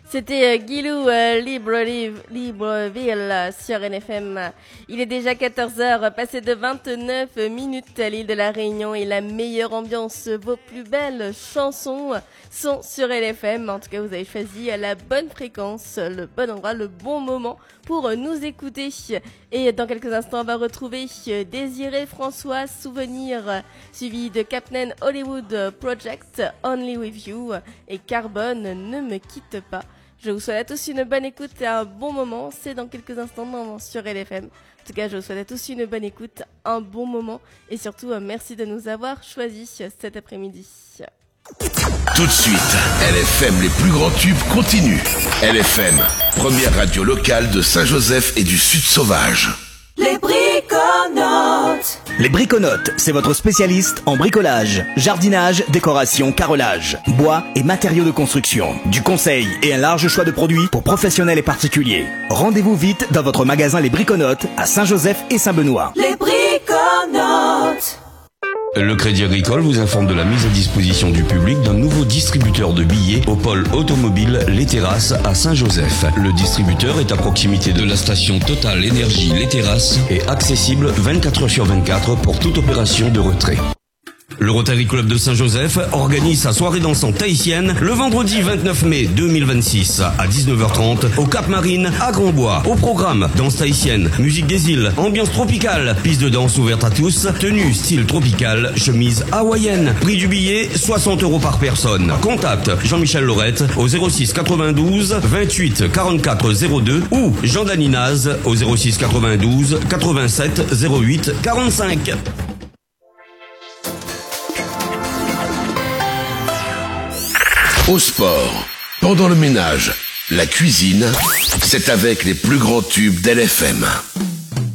C'était Guilou Libreville sur NFM. Il est déjà 14h, passé de 29 minutes à l'île de la Réunion et la meilleure ambiance, vos plus belles chansons sont sur NFM. En tout cas, vous avez choisi la bonne fréquence, le bon endroit, le bon moment pour nous écouter. Et dans quelques instants, on va retrouver Désiré François, Souvenir, suivi de Captain Hollywood Project, Only With You et Carbone, Ne Me Quitte Pas. Je vous souhaite à tous une bonne écoute et un bon moment. C'est dans quelques instants sur LFM. En tout cas, je vous souhaite à tous une bonne écoute, un bon moment et surtout, merci de nous avoir choisis cet après-midi. Tout de suite, LFM, les plus grands tubes continuent. LFM, première radio locale de Saint-Joseph et du Sud Sauvage. Les Briconautes. Les Briconautes, c'est votre spécialiste en bricolage, jardinage, décoration, carrelage, bois et matériaux de construction. Du conseil et un large choix de produits pour professionnels et particuliers. Rendez-vous vite dans votre magasin Les Briconautes à Saint-Joseph et Saint-Benoît. Les Briconautes. Le Crédit Agricole vous informe de la mise à disposition du public d'un nouveau distributeur de billets au pôle automobile Les Terrasses à Saint-Joseph. Le distributeur est à proximité de la station Total Énergie Les Terrasses et accessible 24 h sur 24 pour toute opération de retrait. Le Rotary Club de Saint-Joseph organise sa soirée dansante tahitienne le vendredi 29 mai 2026 à 19h30 au Cap Marine à Grandbois. Au programme, danse tahitienne, musique des îles, ambiance tropicale, piste de danse ouverte à tous, tenue style tropical, chemise hawaïenne. Prix du billet, 60 € par personne. Contact Jean-Michel Laurette au 06 92 28 44 02 ou Jean Daninaz au 06 92 87 08 45. Au sport, pendant le ménage, la cuisine, c'est avec les plus grands tubes d'LFM.